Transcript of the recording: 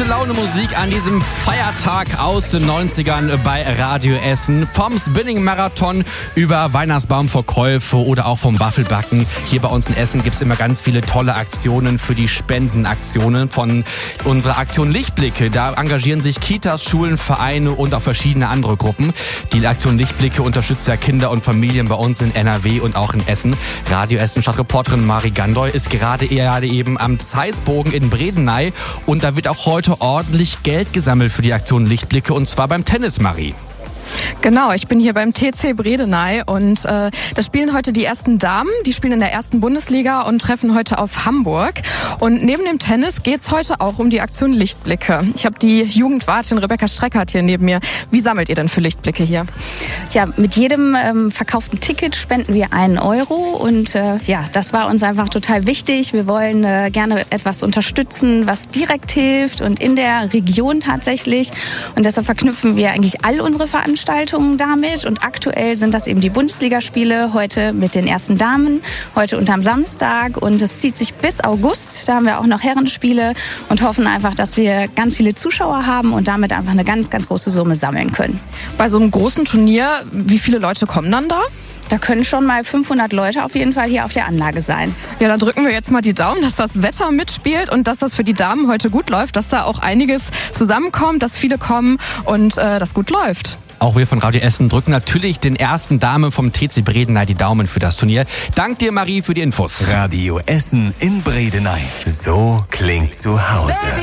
Laune Musik an diesem Feiertag aus den 90ern bei Radio Essen. Vom Spinning-Marathon über Weihnachtsbaumverkäufe oder auch vom Waffelbacken. Hier bei uns in Essen gibt es immer ganz viele tolle Aktionen für die Spendenaktionen von unserer Aktion Lichtblicke. Da engagieren sich Kitas, Schulen, Vereine und auch verschiedene andere Gruppen. Die Aktion Lichtblicke unterstützt ja Kinder und Familien bei uns in NRW und auch in Essen. Radio Essen Stadtreporterin Marie Gandoy ist gerade eben am Zeisbogen in Bredeney und da wird auch heute ordentlich Geld gesammelt für die Aktion Lichtblicke und zwar beim Tennis, Marie. Genau, ich bin hier beim TC Bredeney und da spielen heute die ersten Damen, die spielen in der ersten Bundesliga und treffen heute auf Hamburg. Und neben dem Tennis geht's heute auch um die Aktion Lichtblicke. Ich habe die Jugendwartin Rebecca Streckert hier neben mir. Wie sammelt ihr denn für Lichtblicke hier? Ja, mit jedem verkauften Ticket spenden wir 1 Euro und das war uns einfach total wichtig. Wir wollen gerne etwas unterstützen, was direkt hilft und in der Region tatsächlich. Und deshalb verknüpfen wir eigentlich all unsere Veranstaltungen damit und aktuell sind das eben die Bundesligaspiele, heute mit den ersten Damen, heute unterm Samstag und es zieht sich bis August, da haben wir auch noch Herrenspiele und hoffen einfach, dass wir ganz viele Zuschauer haben und damit einfach eine ganz, ganz große Summe sammeln können. Bei so einem großen Turnier, wie viele Leute kommen dann da? Da können schon mal 500 Leute auf jeden Fall hier auf der Anlage sein. Ja, dann drücken wir jetzt mal die Daumen, dass das Wetter mitspielt und dass das für die Damen heute gut läuft, dass da auch einiges zusammenkommt, dass viele kommen und das gut läuft. Auch wir von Radio Essen drücken natürlich den ersten Damen vom TC Bredeney die Daumen für das Turnier. Dank dir, Marie, für die Infos. Radio Essen in Bredeney. So klingt zu Hause.